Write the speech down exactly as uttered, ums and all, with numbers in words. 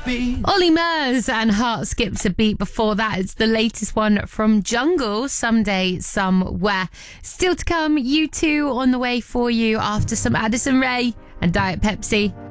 happy. Ollie Murs and Heart Skips a Beat. Before that, it's the latest one from Jungle, Someday, Somewhere. Still to come, U two on the way for you after some Addison Rae and Diet Pepsi.